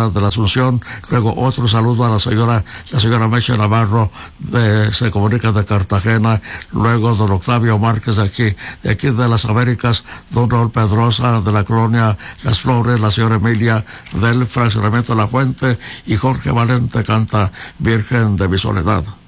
de la Asunción. Luego otro saludo a la señora Mecha Navarro, se comunica de Cartagena. Luego don Octavio Márquez de aquí de las Américas, don Raúl Pedrosa de la colonia Las Flores, la señora Emilia del fraccionamiento de La Fuente, y Jorge Valente canta Virgen de mi Soledad.